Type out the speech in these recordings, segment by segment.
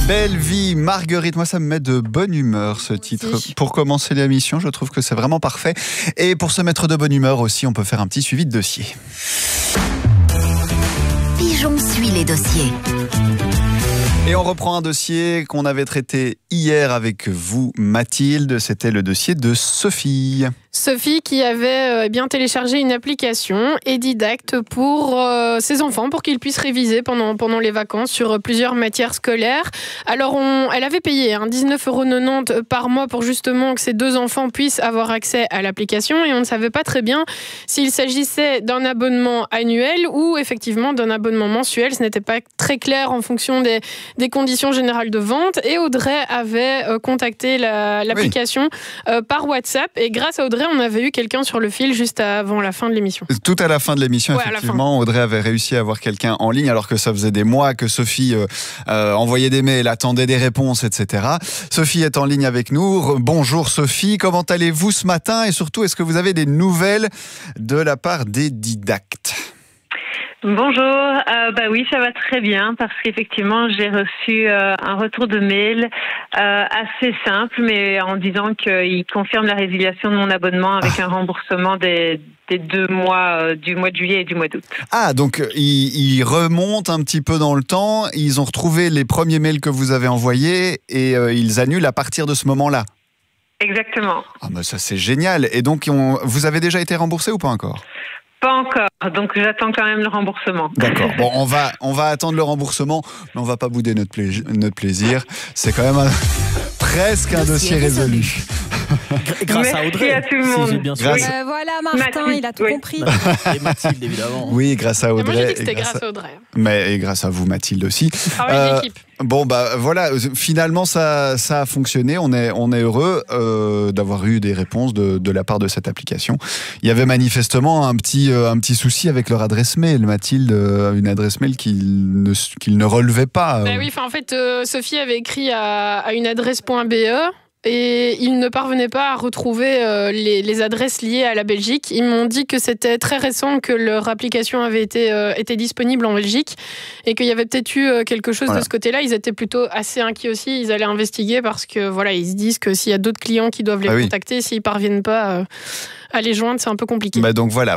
Belle vie, Marguerite. Moi, ça me met de bonne humeur, ce titre. Pour commencer l'émission, je trouve que c'est vraiment parfait. Et pour se mettre de bonne humeur aussi, on peut faire un petit suivi de dossier. Pigeon suit les dossiers. Et on reprend un dossier qu'on avait traité hier avec vous, Mathilde. C'était le dossier de Sophie. Sophie qui avait bien téléchargé une application Edidact pour ses enfants, pour qu'ils puissent réviser pendant les vacances sur plusieurs matières scolaires. Alors elle avait payé 19,90 € par mois pour justement que ses deux enfants puissent avoir accès à l'application, et on ne savait pas très bien s'il s'agissait d'un abonnement annuel ou effectivement d'un abonnement mensuel. Ce n'était pas très clair en fonction des conditions générales de vente, et Audrey avait contacté l'application par WhatsApp, et grâce à Audrey, on avait eu quelqu'un sur le fil juste avant la fin de l'émission. Tout à la fin de l'émission, effectivement, Audrey avait réussi à avoir quelqu'un en ligne, alors que ça faisait des mois que Sophie envoyait des mails, attendait des réponses, etc. Sophie est en ligne avec nous. Bonjour Sophie, comment allez-vous ce matin? Et surtout, est-ce que vous avez des nouvelles de la part d'Edidact? Bonjour, oui, ça va très bien parce qu'effectivement j'ai reçu un retour de mail assez simple, mais en disant qu'il confirme la résiliation de mon abonnement avec un remboursement des 2 mois, du mois de juillet et du mois d'août. Ah, donc ils remontent un petit peu dans le temps, ils ont retrouvé les premiers mails que vous avez envoyés et ils annulent à partir de ce moment-là. Exactement. Ah, mais ça c'est génial. Et donc vous avez déjà été remboursé ou pas encore? Pas encore, donc j'attends quand même le remboursement. D'accord, bon, on va attendre le remboursement, mais on va pas bouder notre plaisir. C'est quand même presque un dossier résolu. Grâce à Audrey. Merci à tout le monde. Si bien sûr. Voilà, Martin, Mathilde, il a tout compris. Et Mathilde, évidemment. Oui, grâce à Audrey. Moi, j'ai dit que c'était grâce à Audrey. Et grâce à vous, Mathilde aussi. Ah oui, l'équipe. Bon, voilà, finalement, ça a fonctionné. On est heureux d'avoir eu des réponses de la part de cette application. Il y avait manifestement un petit souci avec leur adresse mail, Mathilde, une adresse mail qu'ils ne relevaient pas. Oui, en fait, Sophie avait écrit à une adresse.be. Et ils ne parvenaient pas à retrouver les adresses liées à la Belgique. Ils m'ont dit que c'était très récent que leur application avait été disponible en Belgique et qu'il y avait peut-être eu quelque chose de ce côté-là. Ils étaient plutôt assez inquiets aussi. Ils allaient investiguer parce que ils se disent que s'il y a d'autres clients qui doivent les contacter, s'ils ne parviennent pas à les joindre, c'est un peu compliqué. Donc voilà,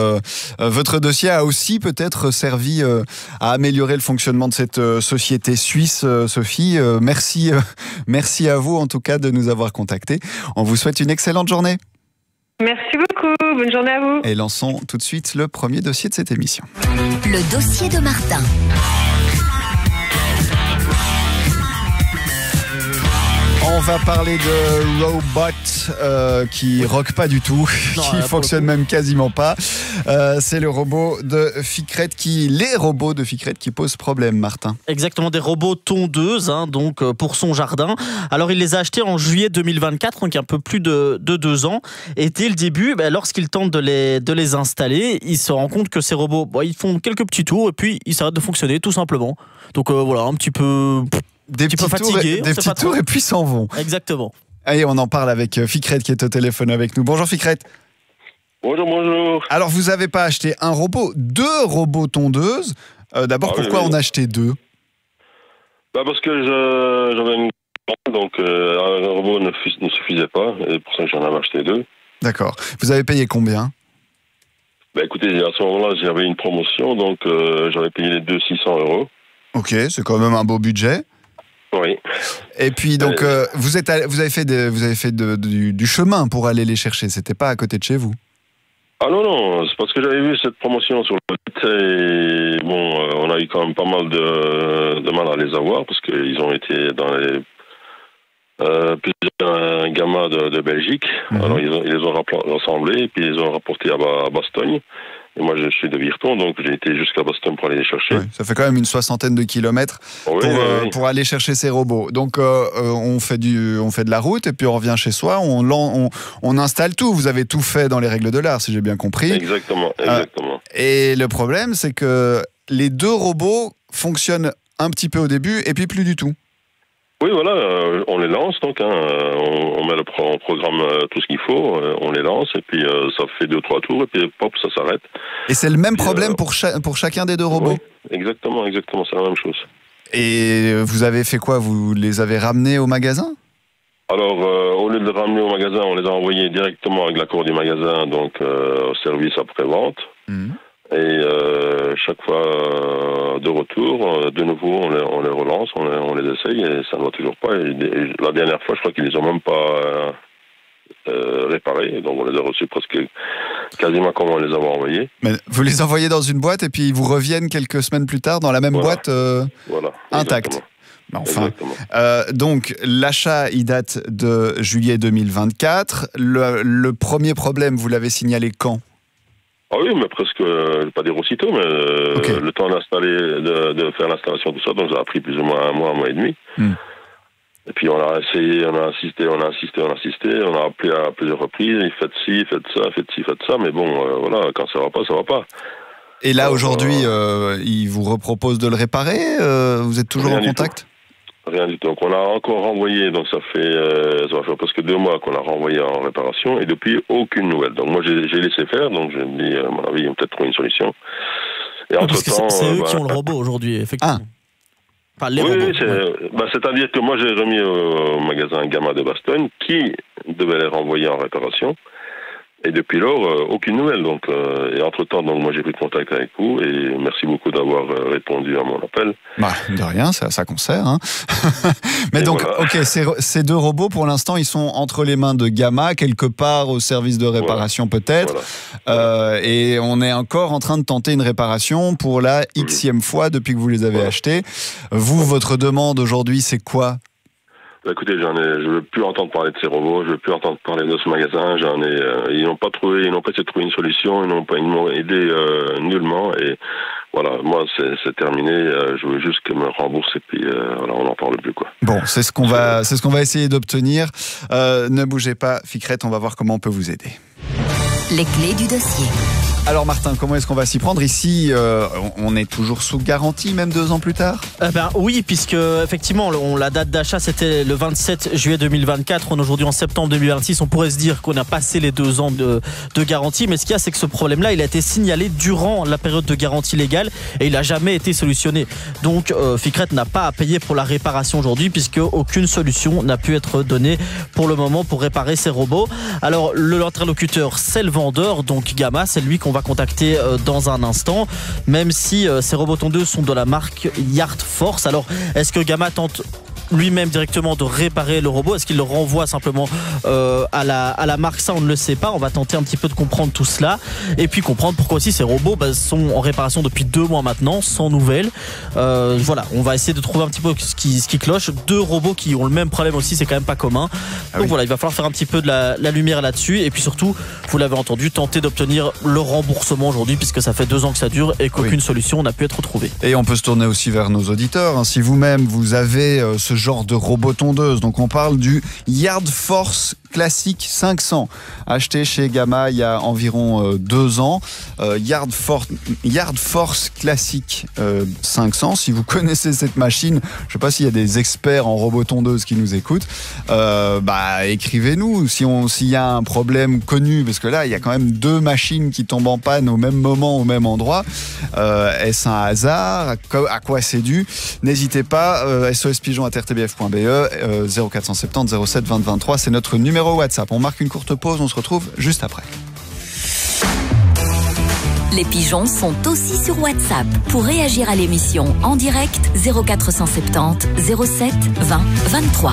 votre dossier a aussi peut-être servi à améliorer le fonctionnement de cette société suisse, Sophie. Merci à vous en tout cas de nous avoir contactés. On vous souhaite une excellente journée. Merci beaucoup, bonne journée à vous. Et lançons tout de suite le premier dossier de cette émission. Le dossier de Martin. On va parler de robots qui rock pas du tout, qui fonctionne même quasiment pas. C'est les robots de Ficrete qui posent problème, Martin. Exactement, des robots tondeuses, donc pour son jardin. Alors il les a achetés en juillet 2024, donc un peu plus de 2 ans. Et dès le début, lorsqu'il tente de les installer, il se rend compte que ces robots, ils font quelques petits tours et puis ils s'arrêtent de fonctionner tout simplement. Donc voilà, un petit peu... Des petits tours et puis s'en vont. Exactement. Allez, on en parle avec Ficrete qui est au téléphone avec nous. Bonjour Ficrete. Bonjour. Alors vous n'avez pas acheté un robot, 2 robots tondeuses. D'abord, pourquoi en acheter 2? Parce que j'avais une... Donc un robot ne suffisait pas, et pour ça j'en avais acheté 2. D'accord. Vous avez payé combien? Écoutez, à ce moment-là, j'avais une promotion, donc j'avais payé les 2 600 €. Ok, c'est quand même un beau budget. Oui. Et puis donc vous avez fait du chemin pour aller les chercher. C'était pas à côté de chez vous? Ah non, c'est parce que j'avais vu cette promotion sur le site et on a eu quand même pas mal de mal à les avoir parce qu'ils ont été dans les plusieurs gammas de Belgique. Alors ils les ont rassemblés et puis ils les ont rapportés à Bastogne. Et moi, je suis de Virton, donc j'ai été jusqu'à Bastogne pour aller les chercher. Ouais, ça fait quand même une 60aine de kilomètres pour aller chercher ces robots. Donc, on fait de la route et puis on revient chez soi, on installe tout. Vous avez tout fait dans les règles de l'art, si j'ai bien compris. Exactement. Et le problème, c'est que les 2 robots fonctionnent un petit peu au début et puis plus du tout. Oui, voilà, on les lance, donc on met on programme tout ce qu'il faut, on les lance, et puis ça fait 2-3 tours, et puis hop, ça s'arrête. Et c'est le même problème pour chacun des 2 robots? Oui, exactement, c'est la même chose. Et vous avez fait quoi? Vous les avez ramenés au magasin? Alors, au lieu de les ramener au magasin, on les a envoyés directement avec l'accord du magasin, donc au service après-vente. Et chaque fois de retour, de nouveau, on les relance, on les essaye et ça ne va toujours pas. Et la dernière fois, je crois qu'ils les ont même pas réparés, donc on les a reçus presque quasiment comme on les avait envoyés. Mais vous les envoyez dans une boîte et puis ils vous reviennent quelques semaines plus tard dans la même boîte intacte. Enfin, donc l'achat il date de juillet 2024. Le premier problème, vous l'avez signalé quand? Ah oui, mais presque, je vais pas dire aussitôt, mais le temps de faire l'installation, tout ça, donc ça a pris plus ou moins un mois et demi. Et puis on a essayé, on a insisté, on a appelé à plusieurs reprises, faites ci, faites ça, mais bon, voilà, quand ça va pas. Et là, aujourd'hui, ils vous reproposent de le réparer? Vous êtes toujours en contact? Rien du tout. Donc on a encore renvoyé, donc ça va faire presque 2 mois qu'on a renvoyé en réparation, et depuis, aucune nouvelle. Donc moi, j'ai laissé faire, donc je me dis, à mon avis, ils ont peut-être trouvé une solution. Et entre-temps... C'est eux qui ont le robot aujourd'hui, effectivement. Enfin, les robots. C'est-à-dire que moi, j'ai remis au magasin Gamma de Bastogne, qui devait les renvoyer en réparation. Et depuis lors, aucune nouvelle. Donc, et entre-temps, donc, moi, j'ai pris contact avec vous et merci beaucoup d'avoir répondu à mon appel. De rien, ça concerne. Hein. Mais et donc, voilà. Ces 2 robots, pour l'instant, ils sont entre les mains de Gamma, quelque part au service de réparation peut-être. Voilà. Et on est encore en train de tenter une réparation pour la Xème fois depuis que vous les avez achetés. Vous, votre demande aujourd'hui, c'est quoi? Écoutez, je veux plus entendre parler de ces robots, je veux plus entendre parler de ce magasin. Ils n'ont pas essayé de trouver une solution, ils m'ont aidé nullement. Et voilà, moi c'est terminé. Je veux juste qu'ils me remboursent et puis voilà, on n'en parle plus quoi. Bon, c'est ce qu'on va essayer d'obtenir. Ne bougez pas, Ficrette, on va voir comment on peut vous aider. Les clés du dossier. Alors Martin, comment est-ce qu'on va s'y prendre? Ici, on est toujours sous garantie, même 2 ans plus tard? Oui, puisque effectivement, la date d'achat, c'était le 27 juillet 2024. On est aujourd'hui en septembre 2026. On pourrait se dire qu'on a passé les 2 ans de garantie. Mais ce qu'il y a, c'est que ce problème-là, il a été signalé durant la période de garantie légale et il n'a jamais été solutionné. Donc, Ficrette n'a pas à payer pour la réparation aujourd'hui, puisque aucune solution n'a pu être donnée pour le moment pour réparer ces robots. Alors, l'interlocuteur, c'est le vendeur, donc Gamma, c'est lui qu'on va contacter dans un instant, même si ces robots tondeuses sont de la marque Yard Force. Alors, est-ce que Gamma tente lui-même directement de réparer le robot? Est-ce qu'il le renvoie simplement à la marque? Ça, on ne le sait pas. On va tenter un petit peu de comprendre tout cela et puis comprendre pourquoi aussi ces robots sont en réparation depuis 2 mois maintenant, sans nouvelles. Voilà, on va essayer de trouver un petit peu ce qui cloche. 2 robots qui ont le même problème aussi, c'est quand même pas commun. Donc voilà, il va falloir faire un petit peu de la lumière là-dessus et puis surtout, vous l'avez entendu, tenter d'obtenir le remboursement aujourd'hui puisque ça fait 2 ans que ça dure et qu'aucune solution n'a pu être trouvée. Et on peut se tourner aussi vers nos auditeurs. Si vous-même, vous avez ce genre de robot tondeuse. Donc on parle du Yard Force classique 500, acheté chez Gamma il y a environ 2 ans. Yard Force classique 500. Si vous connaissez cette machine, je ne sais pas s'il y a des experts en robot tondeuse qui nous écoutent, écrivez-nous s'il y a un problème connu, parce que là il y a quand même 2 machines qui tombent en panne au même moment, au même endroit. Est-ce un hasard? À quoi c'est dû? N'hésitez pas, sospigeon@rtbf.be, 0470 07 20 23, c'est notre numéro WhatsApp. On marque une courte pause, on se retrouve juste après. Les pigeons sont aussi sur WhatsApp. Pour réagir à l'émission en direct, 0470 07 20 23.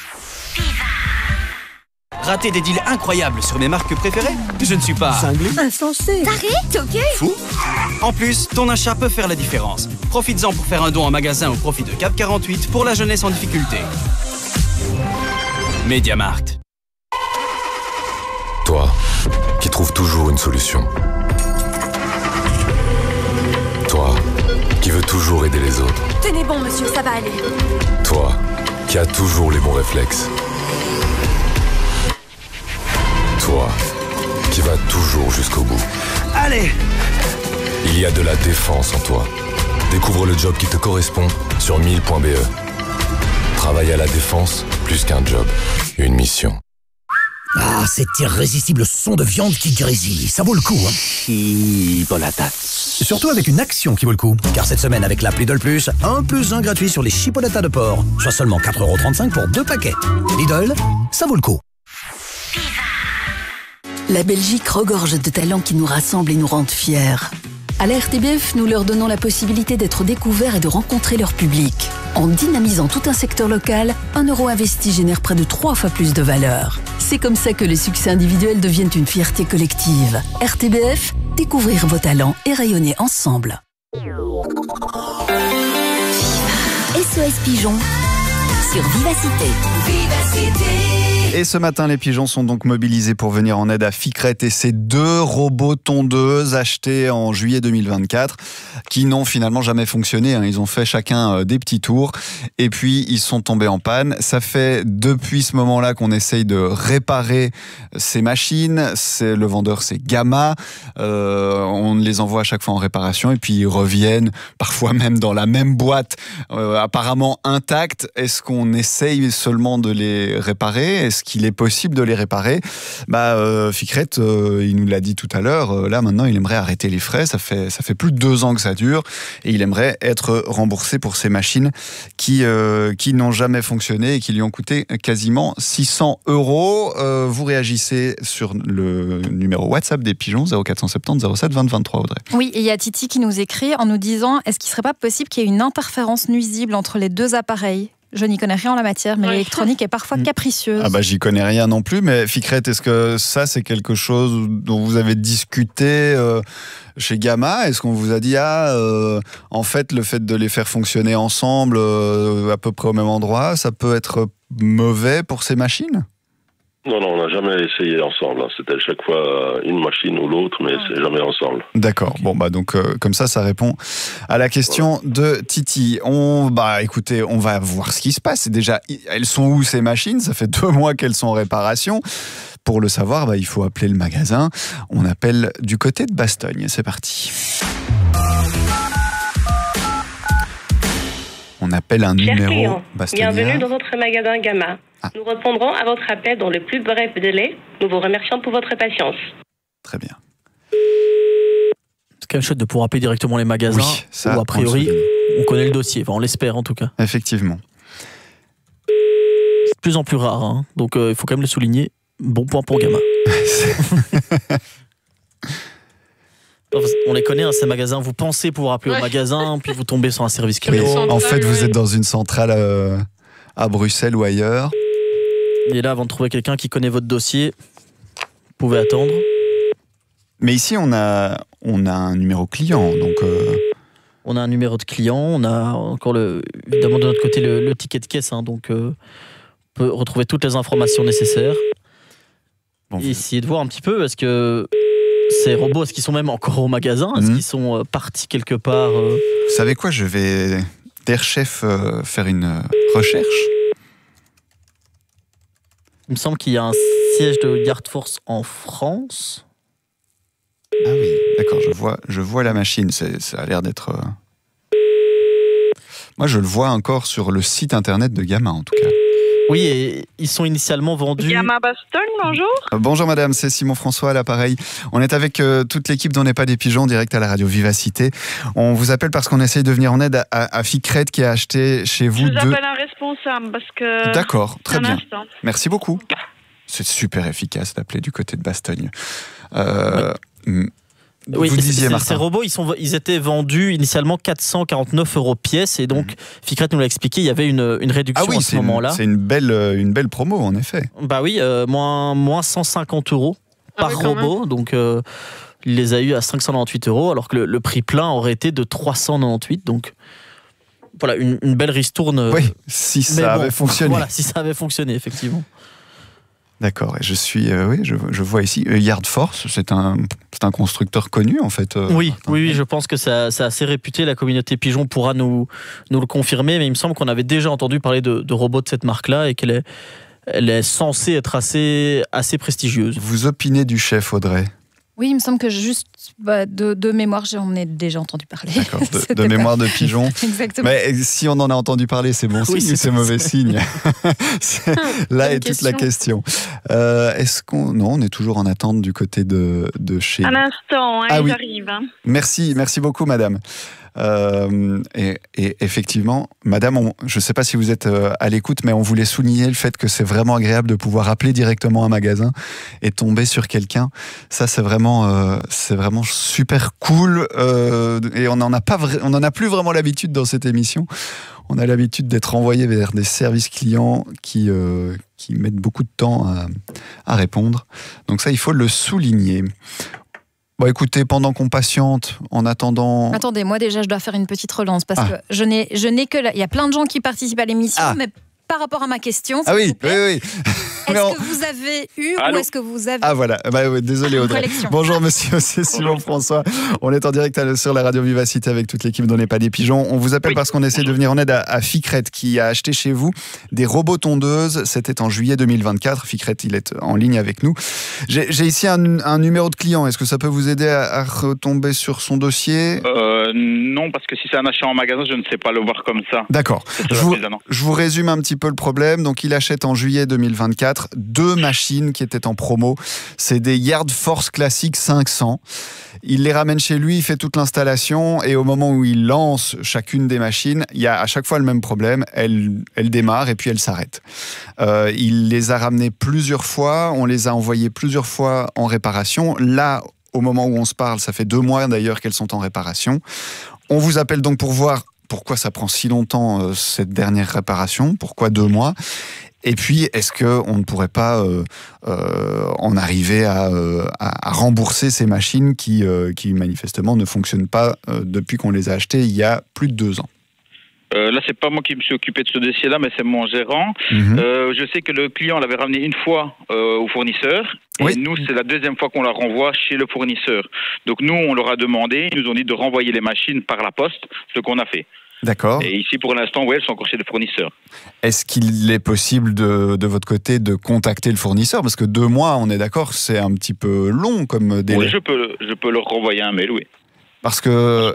Rater des deals incroyables sur mes marques préférées? Je ne suis pas cinglé, insensé, taré, toqué, fou. En plus, ton achat peut faire la différence. Profites-en pour faire un don en magasin au profit de Cap 48 pour la jeunesse en difficulté. MediaMarkt. Toi, qui trouves toujours une solution. Toi, qui veux toujours aider les autres. Tenez bon, monsieur, ça va aller. Toi, qui as toujours les bons réflexes. Toi, qui vas toujours jusqu'au bout. Allez! Il y a de la défense en toi. Découvre le job qui te correspond sur 1000.be. Travailler à la défense, plus qu'un job, une mission. Ah, cet irrésistible son de viande qui grésille, ça vaut le coup, hein. Chipolatas. Surtout avec une action qui vaut le coup. Car cette semaine, avec l'app Lidl Plus, 1+1 gratuit sur les chipolatas de porc. Soit seulement 4,35 € pour 2 paquets. Lidl, ça vaut le coup. La Belgique regorge de talents qui nous rassemblent et nous rendent fiers. À la RTBF, nous leur donnons la possibilité d'être découverts et de rencontrer leur public. En dynamisant tout un secteur local, 1 euro investi génère près de 3 fois plus de valeur. C'est comme ça que les succès individuels deviennent une fierté collective. RTBF, découvrir vos talents et rayonner ensemble. SOS Pigeon sur Vivacité. Et ce matin, les pigeons sont donc mobilisés pour venir en aide à Ficrette et ses 2 robots tondeuses achetés en juillet 2024 qui n'ont finalement jamais fonctionné. Ils ont fait chacun des petits tours et puis ils sont tombés en panne. Ça fait depuis ce moment-là qu'on essaye de réparer ces machines. Le vendeur, c'est Gamma. On les envoie à chaque fois en réparation et puis ils reviennent parfois même dans la même boîte apparemment intacte. Est-ce qu'on essaye seulement de les réparer ? Est-ce qu'il est possible de les réparer ? Ficrette, il nous l'a dit tout à l'heure, là maintenant il aimerait arrêter les frais, ça fait plus de 2 ans que ça dure, et il aimerait être remboursé pour ces machines qui n'ont jamais fonctionné et qui lui ont coûté quasiment 600 €. Vous réagissez sur le numéro WhatsApp des pigeons, 0470 07 20 23, Audrey. Oui, et il y a Titi qui nous écrit en nous disant « Est-ce qu'il ne serait pas possible qu'il y ait une interférence nuisible entre les 2 appareils ? Je n'y connais rien en la matière, mais l'électronique est parfois capricieuse. » J'y connais rien non plus, mais Ficrette, est-ce que ça, c'est quelque chose dont vous avez discuté chez Gamma ? Est-ce qu'on vous a dit, en fait, le fait de les faire fonctionner ensemble, à peu près au même endroit, ça peut être mauvais pour ces machines ? Non, on n'a jamais essayé ensemble. C'était chaque fois une machine ou l'autre, mais c'est jamais ensemble. D'accord. Bon, donc comme ça répond à la question de Titi. Écoutez, on va voir ce qui se passe. Déjà, elles sont où ces machines ? Ça fait 2 mois qu'elles sont en réparation. Pour le savoir, il faut appeler le magasin. On appelle du côté de Bastogne. C'est parti. On appelle un numéro bastonien. Bienvenue dans votre magasin Gamma. Nous répondrons à votre appel dans le plus bref délai. Nous vous remercions pour votre patience. Très bien. C'est quand même chouette de pouvoir appeler directement les magasins. Oui, ça, où a priori, on connaît le dossier. Enfin, on l'espère en tout cas. Effectivement. C'est de plus en plus rare, donc il faut quand même le souligner. Bon point pour Gamma. On les connaît, ces magasins. Vous pensez pouvoir appeler au magasin, puis vous tombez sur un service client. En fait, vous êtes dans une centrale à Bruxelles ou ailleurs. Et là, avant de trouver quelqu'un qui connaît votre dossier, vous pouvez attendre. Mais ici, on a un numéro client, donc... On a un numéro de client, on a encore évidemment de notre côté le ticket de caisse, donc on peut retrouver toutes les informations nécessaires. Et essayer de voir un petit peu, est-ce que ces robots, est-ce qu'ils sont même encore au magasin ? Est-ce qu'ils sont partis quelque part Vous savez quoi ? Je vais, d'Airchef, faire une recherche. Il me semble qu'il y a un siège de Yard Force en France. Ah oui, d'accord, je vois la machine. Ça a l'air d'être... Moi, je le vois encore sur le site internet de Gamma, en tout cas. Oui, et ils sont initialement vendus... Gamma Bastogne, bonjour. Bonjour madame, c'est Simon François à l'appareil. On est avec toute l'équipe d'On n'est pas des pigeons, direct à la radio Vivacité. On vous appelle parce qu'on essaye de venir en aide à Ficrette qui a acheté chez vous Je vous appelle un responsable parce que... D'accord, très bien. Instant. Merci beaucoup. C'est super efficace d'appeler du côté de Bastogne. Oui, vous disiez, Martin. Ces robots, ils étaient vendus initialement 449 € pièce, et donc Ficrette nous l'a expliqué, il y avait une réduction à ce moment-là. C'est une belle promo, en effet. Bah oui, moins 150 € par robot, donc il les a eu à 598 €, alors que le prix plein aurait été de 398, donc voilà, une belle ristourne. Oui, si ça avait fonctionné. Voilà, si ça avait fonctionné, effectivement. D'accord, et je vois ici Yard Force, c'est un constructeur connu en fait. Oui, je pense que c'est assez réputé, la communauté pigeon pourra nous le confirmer, mais il me semble qu'on avait déjà entendu parler de robots de cette marque-là et qu'elle est censée être assez prestigieuse. Vous opinez du chef, Audrey ? Oui, il me semble que de mémoire, j'en ai déjà entendu parler. D'accord, de mémoire de pigeon. Exactement. Mais si on en a entendu parler, c'est bon signe ou c'est mauvais signe? Là est toute la question. Est-ce qu'on... Non, on est toujours en attente du côté de chez... À l'instant, ils arrivent. Merci beaucoup madame. Et effectivement, madame, je ne sais pas si vous êtes à l'écoute, mais on voulait souligner le fait que c'est vraiment agréable de pouvoir appeler directement un magasin et tomber sur quelqu'un. Ça, c'est vraiment super cool. Et on n'en a plus vraiment l'habitude dans cette émission. On a l'habitude d'être envoyé vers des services clients qui mettent beaucoup de temps à répondre. Donc ça, il faut le souligner. Bon, écoutez, pendant qu'on patiente, en attendant... Attendez, moi déjà, je dois faire une petite relance parce que je n'ai que... Il y a plein de gens qui participent à l'émission, mais par rapport à ma question... Ah oui. Est-ce que vous avez eu ou est-ce que vous avez... Ah voilà, désolé Audrey. Bonjour monsieur, c'est Simon François. On est en direct sur la radio Vivacité avec toute l'équipe d'On n'est pas des pigeons. On vous appelle parce qu'on essaie de venir en aide à Ficrette qui a acheté chez vous des robots tondeuses. C'était en juillet 2024. Ficrette, il est en ligne avec nous. J'ai ici un numéro de client. Est-ce que ça peut vous aider à retomber sur son dossier? Non, parce que si c'est un achat en magasin, je ne sais pas le voir comme ça. D'accord. Je vous résume un petit peu le problème. Donc, il achète en juillet 2024 2 machines qui étaient en promo. C'est des Yard Force classiques 500. Il les ramène chez lui, il fait toute l'installation et au moment où il lance chacune des machines, il y a à chaque fois le même problème. Elle démarre et puis elle s'arrête. Il les a ramenées plusieurs fois. On les a envoyées plusieurs fois en réparation. Là, au moment où on se parle, ça fait 2 mois d'ailleurs qu'elles sont en réparation. On vous appelle donc pour voir pourquoi ça prend si longtemps cette dernière réparation, pourquoi 2 mois. Et puis, est-ce qu'on ne pourrait pas en arriver à rembourser ces machines qui manifestement ne fonctionnent pas depuis qu'on les a achetées il y a plus de 2 ans? Là, c'est pas moi qui me suis occupé de ce dossier-là, mais c'est mon gérant. Je sais que le client l'avait ramené une fois au fournisseur. Et nous, c'est la 2e fois qu'on la renvoie chez le fournisseur. Donc nous, on leur a demandé, ils nous ont dit de renvoyer les machines par la poste, ce qu'on a fait. D'accord. Et ici, pour l'instant, elles sont encore chez le fournisseur. Est-ce qu'il est possible de votre côté de contacter le fournisseur? Parce que 2 mois, on est d'accord, c'est un petit peu long comme délai. Oui, je peux leur renvoyer un mail, oui. Parce que...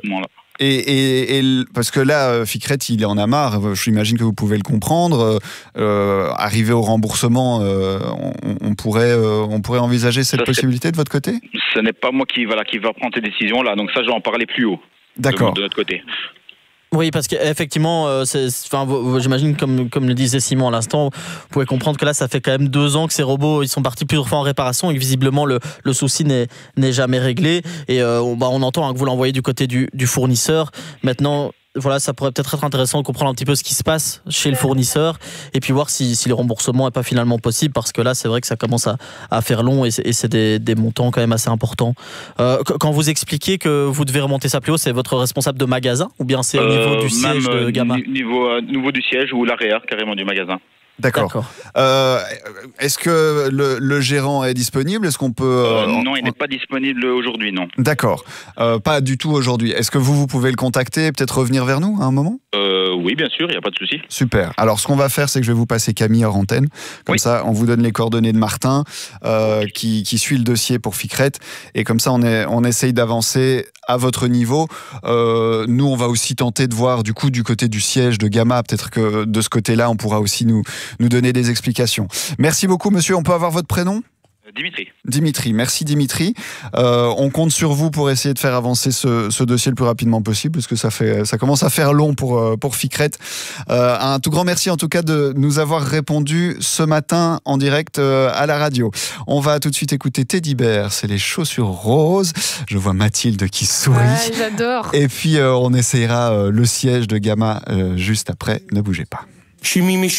parce que là, Ficrette, il en a marre. J'imagine que vous pouvez le comprendre. Arriver au remboursement, on pourrait envisager cette possibilité de votre côté? Ce n'est pas moi qui va prendre ces décisions-là. Donc ça, je vais en parler plus haut. D'accord. De notre côté. Oui, parce qu'effectivement, j'imagine, comme le disait Simon à l'instant, vous pouvez comprendre que là, ça fait quand même 2 ans que ces robots, ils sont partis plusieurs fois en réparation et que visiblement, le souci n'est jamais réglé. Et on entend que vous l'envoyez du côté du fournisseur. Maintenant, voilà, ça pourrait peut-être être intéressant de comprendre un petit peu ce qui se passe chez le fournisseur et puis voir si le remboursement n'est pas finalement possible, parce que là, c'est vrai que ça commence à faire long et c'est des montants quand même assez importants. Quand vous expliquez que vous devez remonter ça plus haut, c'est votre responsable de magasin ou bien c'est au niveau du siège de Gamma? Niveau du siège ou l'arrière carrément du magasin. D'accord. Est-ce que le gérant est disponible? Est-ce qu'on peut... Non, il n'est pas disponible aujourd'hui, non. D'accord. Pas du tout aujourd'hui. Est-ce que vous pouvez le contacter et peut-être revenir vers nous à un moment? Oui, bien sûr, il n'y a pas de souci. Super. Alors, ce qu'on va faire, c'est que je vais vous passer Camille hors antenne. Comme ça, on vous donne les coordonnées de Martin, qui suit le dossier pour Ficrette. Et comme ça, on essaye d'avancer à votre niveau. Nous, on va aussi tenter de voir, du coup, du côté du siège de Gamma, peut-être que de ce côté-là, on pourra aussi nous donner des explications. Merci beaucoup, monsieur. On peut avoir votre prénom? Dimitri, merci Dimitri. On compte sur vous pour essayer de faire avancer ce dossier le plus rapidement possible, parce que ça commence à faire long pour Ficrette. Un tout grand merci en tout cas de nous avoir répondu ce matin en direct à la radio. On va tout de suite écouter Teddy Bear, c'est les chaussures roses. Je vois Mathilde qui sourit. Ouais, j'adore. Et puis on essayera le siège de Gamma juste après. Ne bougez pas.